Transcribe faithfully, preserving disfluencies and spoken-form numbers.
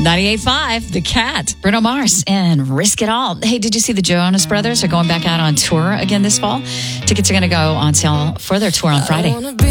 ninety-eight point five, The Cat. Bruno Mars and Risk It All. Hey, did you see the Jonas Brothers are going back out on tour again this fall? Tickets are going to go on sale for their tour on Friday.